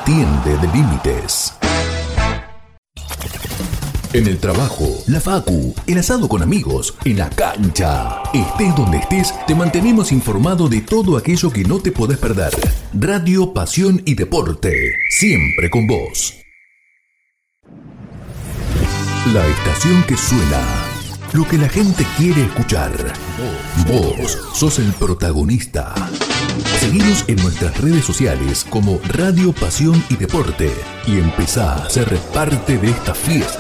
entiende de límites. En el trabajo, la facu, el asado con amigos, en la cancha. Estés donde estés, te mantenemos informado de todo aquello que no te podés perder. Radio, pasión y deporte, siempre con vos. La estación que suena, lo que la gente quiere escuchar. Vos sos el protagonista. Seguinos en nuestras redes sociales como Radio, Pasión y Deporte y empezá a ser parte de esta fiesta.